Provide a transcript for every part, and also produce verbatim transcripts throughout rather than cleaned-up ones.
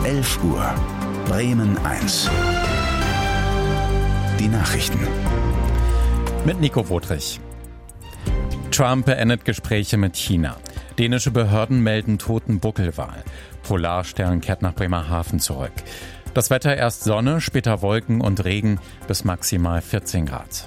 elf Uhr. Bremen eins. Die Nachrichten. Mit Nico Wodrich. Trump beendet Gespräche mit China. Dänische Behörden melden toten Buckelwal. Polarstern kehrt nach Bremerhaven zurück. Das Wetter erst Sonne, später Wolken und Regen bis maximal vierzehn Grad.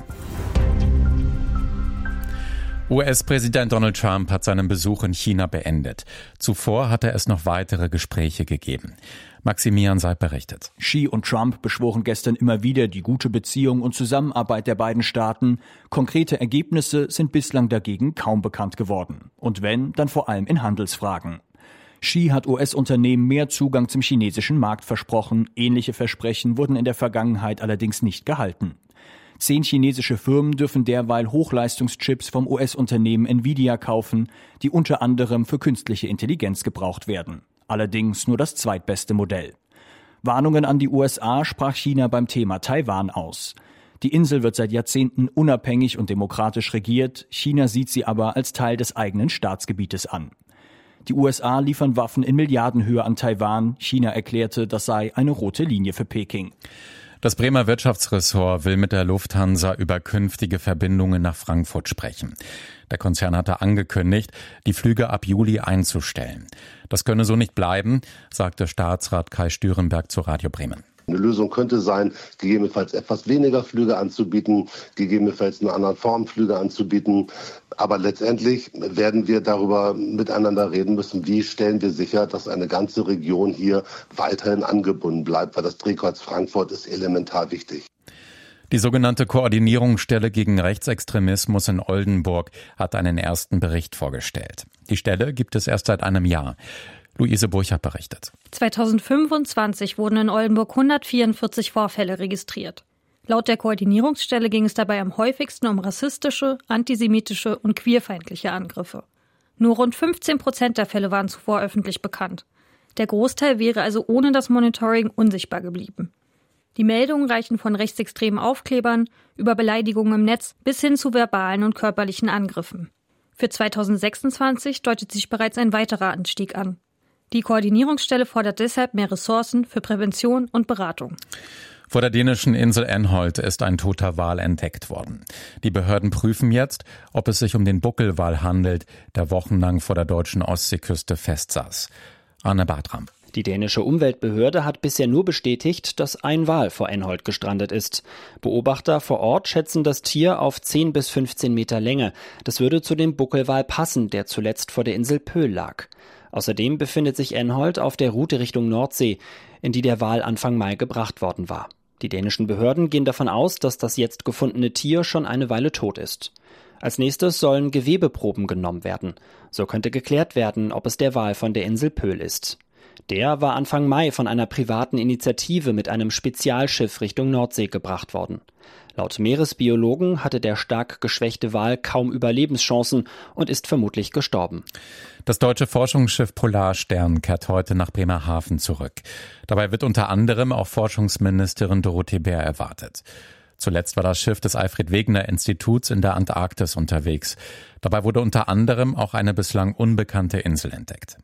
U S-Präsident Donald Trump hat seinen Besuch in China beendet. Zuvor hatte es noch weitere Gespräche gegeben. Maximilian Seib berichtet. Xi und Trump beschworen gestern immer wieder die gute Beziehung und Zusammenarbeit der beiden Staaten. Konkrete Ergebnisse sind bislang dagegen kaum bekannt geworden. Und wenn, dann vor allem in Handelsfragen. Xi hat U S-Unternehmen mehr Zugang zum chinesischen Markt versprochen. Ähnliche Versprechen wurden in der Vergangenheit allerdings nicht gehalten. Zehn chinesische Firmen dürfen derweil Hochleistungschips vom U S-Unternehmen Nvidia kaufen, die unter anderem für künstliche Intelligenz gebraucht werden. Allerdings nur das zweitbeste Modell. Warnungen an die U S A sprach China beim Thema Taiwan aus. Die Insel wird seit Jahrzehnten unabhängig und demokratisch regiert. China sieht sie aber als Teil des eigenen Staatsgebietes an. Die U S A liefern Waffen in Milliardenhöhe an Taiwan. China erklärte, das sei eine rote Linie für Peking. Das Bremer Wirtschaftsressort will mit der Lufthansa über künftige Verbindungen nach Frankfurt sprechen. Der Konzern hatte angekündigt, die Flüge ab Juli einzustellen. Das könne so nicht bleiben, sagte Staatsrat Kai Stürenberg zu Radio Bremen. Eine Lösung könnte sein, gegebenenfalls etwas weniger Flüge anzubieten, gegebenenfalls in einer anderen Form Flüge anzubieten. Aber letztendlich werden wir darüber miteinander reden müssen, wie stellen wir sicher, dass eine ganze Region hier weiterhin angebunden bleibt, weil das Drehkreuz Frankfurt ist elementar wichtig. Die sogenannte Koordinierungsstelle gegen Rechtsextremismus in Oldenburg hat einen ersten Bericht vorgestellt. Die Stelle gibt es erst seit einem Jahr. Luise Burchardt berichtet. zweitausendfünfundzwanzig wurden in Oldenburg hundertvierundvierzig Vorfälle registriert. Laut der Koordinierungsstelle ging es dabei am häufigsten um rassistische, antisemitische und queerfeindliche Angriffe. Nur rund fünfzehn Prozent der Fälle waren zuvor öffentlich bekannt. Der Großteil wäre also ohne das Monitoring unsichtbar geblieben. Die Meldungen reichen von rechtsextremen Aufklebern über Beleidigungen im Netz bis hin zu verbalen und körperlichen Angriffen. Für zweitausendsechsundzwanzig deutet sich bereits ein weiterer Anstieg an. Die Koordinierungsstelle fordert deshalb mehr Ressourcen für Prävention und Beratung. Vor der dänischen Insel Anholt ist ein toter Wal entdeckt worden. Die Behörden prüfen jetzt, ob es sich um den Buckelwal handelt, der wochenlang vor der deutschen Ostseeküste festsaß. Arne Bartram. Die dänische Umweltbehörde hat bisher nur bestätigt, dass ein Wal vor Anholt gestrandet ist. Beobachter vor Ort schätzen das Tier auf zehn bis fünfzehn Meter Länge. Das würde zu dem Buckelwal passen, der zuletzt vor der Insel Pöhl lag. Außerdem befindet sich Anholt auf der Route Richtung Nordsee, in die der Wal Anfang Mai gebracht worden war. Die dänischen Behörden gehen davon aus, dass das jetzt gefundene Tier schon eine Weile tot ist. Als nächstes sollen Gewebeproben genommen werden. So könnte geklärt werden, ob es der Wal von der Insel Pöhl ist. Der war Anfang Mai von einer privaten Initiative mit einem Spezialschiff Richtung Nordsee gebracht worden. Laut Meeresbiologen hatte der stark geschwächte Wal kaum Überlebenschancen und ist vermutlich gestorben. Das deutsche Forschungsschiff Polarstern kehrt heute nach Bremerhaven zurück. Dabei wird unter anderem auch Forschungsministerin Dorothee Bär erwartet. Zuletzt war das Schiff des Alfred-Wegener-Instituts in der Antarktis unterwegs. Dabei wurde unter anderem auch eine bislang unbekannte Insel entdeckt.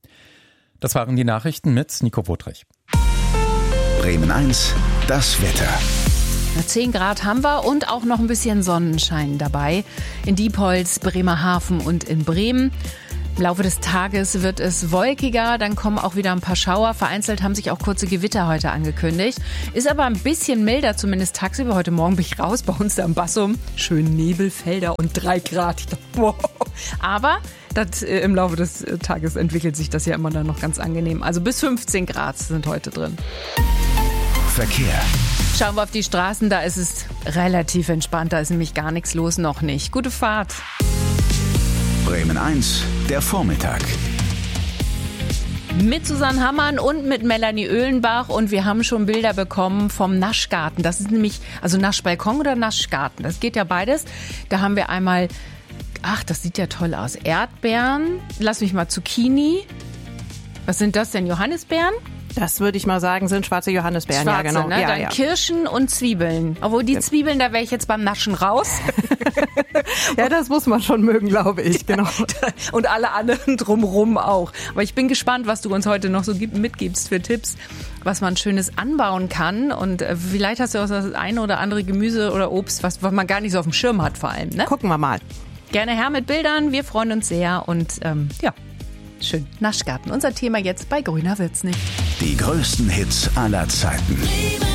Das waren die Nachrichten mit Nico Wodrich. Bremen eins, das Wetter. zehn Grad haben wir und auch noch ein bisschen Sonnenschein dabei. In Diepholz, Bremerhaven und in Bremen. Im Laufe des Tages wird es wolkiger, dann kommen auch wieder ein paar Schauer. Vereinzelt haben sich auch kurze Gewitter heute angekündigt. Ist aber ein bisschen milder, zumindest tagsüber. Heute Morgen bin ich raus bei uns da im Bassum. Schön Nebelfelder und drei Grad. Ich dachte, wow. Aber das, äh, im Laufe des äh, Tages entwickelt sich das ja immer dann noch ganz angenehm. Also bis fünfzehn Grad sind heute drin. Verkehr. Schauen wir auf die Straßen, da ist es relativ entspannt. Da ist nämlich gar nichts los, noch nicht. Gute Fahrt. Bremen eins, der Vormittag. Mit Susanne Hammann und mit Melanie Oehlenbach und wir haben schon Bilder bekommen vom Naschgarten. Das ist nämlich, also Naschbalkon oder Naschgarten, das geht ja beides. Da haben wir einmal, ach, das sieht ja toll aus, Erdbeeren, lass mich mal Zucchini. Was sind das denn, Johannisbeeren? Das würde ich mal sagen, sind schwarze Johannisbeeren. Schwarze, ja, genau. Ne? Ja, Dann ja. Kirschen und Zwiebeln. Obwohl die Zwiebeln, da wäre ich jetzt beim Naschen raus. Ja, das muss man schon mögen, glaube ich. Genau. Und alle anderen drumherum auch. Aber ich bin gespannt, was du uns heute noch so mitgibst für Tipps, was man Schönes anbauen kann. Und vielleicht hast du auch das eine oder andere Gemüse oder Obst, was, was man gar nicht so auf dem Schirm hat vor allem. Ne? Gucken wir mal. Gerne her mit Bildern. Wir freuen uns sehr. Und ähm, ja, schön. Naschgarten. Unser Thema jetzt bei Grüner wird's nicht. Die größten Hits aller Zeiten.